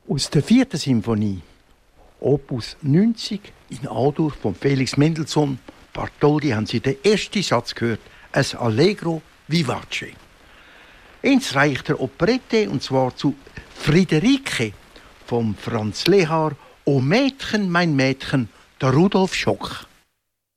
Aus der 4. Symphonie, Opus 90 in A-Dur von Felix Mendelssohn Bartholdy, haben Sie den ersten Satz gehört, ein Allegro vivace. Ins Reich der Operette, und zwar zu Friederike von Franz Lehár, O Mädchen, mein Mädchen, der Rudolf Schock.